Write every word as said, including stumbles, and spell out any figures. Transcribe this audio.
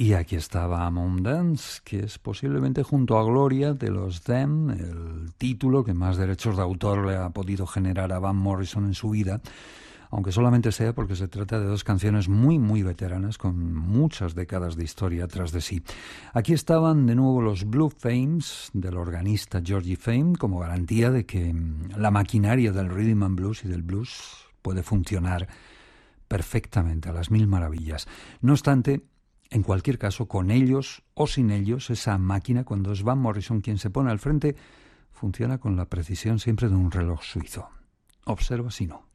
Y aquí estaba Among Dance, que es posiblemente junto a Gloria de los Them, el título que más derechos de autor le ha podido generar a Van Morrison en su vida, aunque solamente sea porque se trata de dos canciones muy, muy veteranas con muchas décadas de historia tras de sí. Aquí estaban de nuevo los Blue Fames del organista Georgie Fame como garantía de que la maquinaria del rhythm and blues y del blues puede funcionar perfectamente a las mil maravillas. No obstante, en cualquier caso, con ellos o sin ellos, esa máquina, cuando es Van Morrison quien se pone al frente, funciona con la precisión siempre de un reloj suizo. Observa si no.